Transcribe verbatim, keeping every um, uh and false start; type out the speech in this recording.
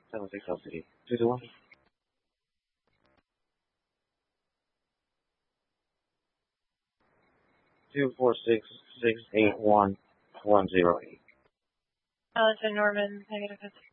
seven six L C D. two two one. two four six six eight one one zero eight. Allison Norman, negative.